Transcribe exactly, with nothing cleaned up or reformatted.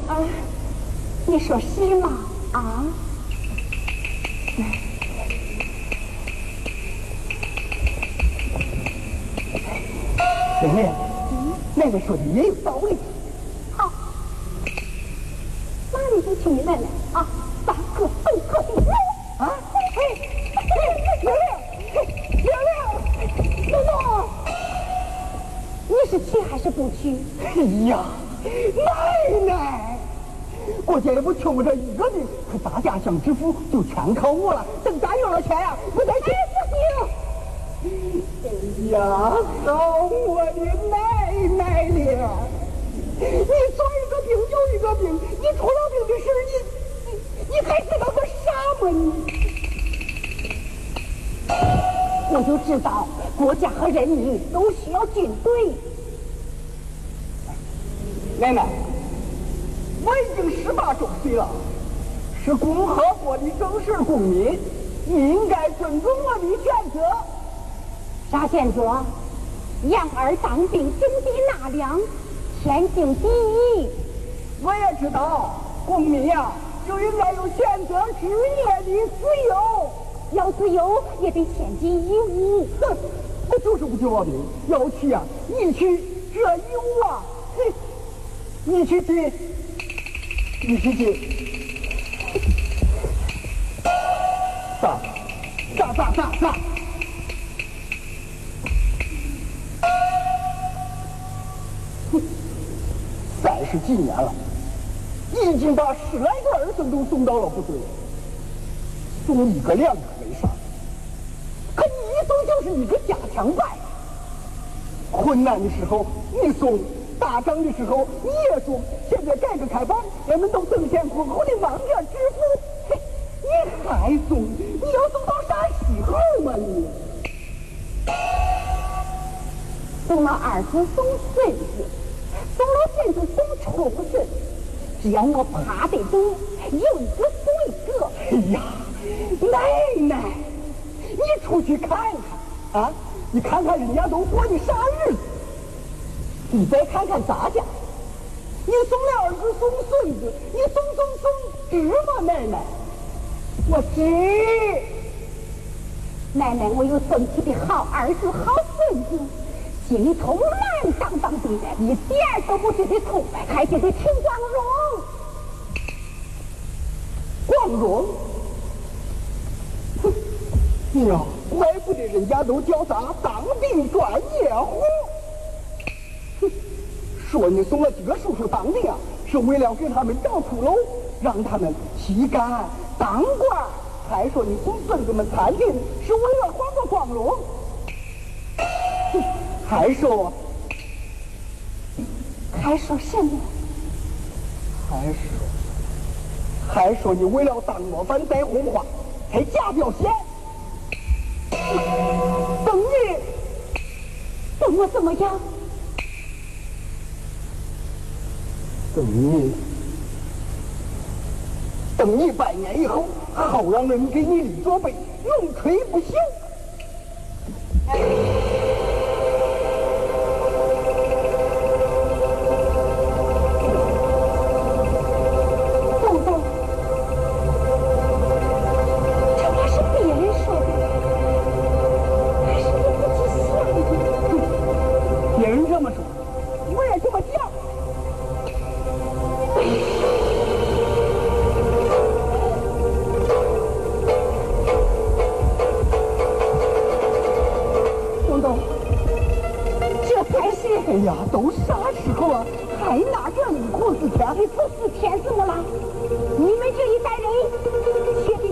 啊，你说是吗？啊？ 妹妹，奶奶说的也有道理。 好，那你就听你奶奶啊，咱各分各的路啊！哎，玲玲，玲玲，东东，你是去还是不去？ 哎呀，奶奶，我家也不缺我这一个的，可大家想致富就全靠我了。等咱有了钱呀、啊，我再去。不行。哎呀，好我的奶奶了！你做一个病就一个病，你出了病的事，你你你还知道个啥吗你？ 我就知道国家和人民都需要军队。 奶奶，我已经十八周岁了，是共和国的正式公民，你应该尊重我的选择。 啥选择？养儿当兵，征地纳粮，天经地义。 我也知道，公民呀、啊，就应该有选择职业的自由。 要自由也得前进义务。 哼，我就是不听我的，要去啊，你去，这义务啊，嘿，你去去，你去去，啥？啥啥啥啥？三十几年了，已经把十来个儿孙都送到了部队，送一个两个没啥，可你一送就是一个加强版。困难的时候你送，打仗的时候你也送。现在改革开放，人们都争先恐后的忙着致富，嘿，你还送？你要送到啥时候嘛你？ 送了儿子，送孙子。送了孙子送畜生，只要我爬得动，有一个送一个。 哎呀，奶奶，你出去看看啊！你看看人家都过的啥日子，你再看看咱家，你送了儿子送孙子，你送送送值吗？奶奶，我值。 奶奶，我有争气的好儿子好孙子。心里头满当当的，一点都不觉得痛，还觉得挺光荣。 光荣？哼，你呀，怪不得人家都叫咱当兵专业户。哼，说你送了几个叔叔当的呀，是为了给他们找出路，让他们旗杆当官；还说你送孙子们参军，是为了换个光荣。哼，还说， 还说什么？ 还说，还说你为了当模范带红花，才假表现。等你， 等我怎么样？ 等你，等你百年以后，好让人给你立座碑，永垂不朽。哎呀，都啥时候了，还拿这一裤子钱？ 一裤子钱怎么了？你们这一代人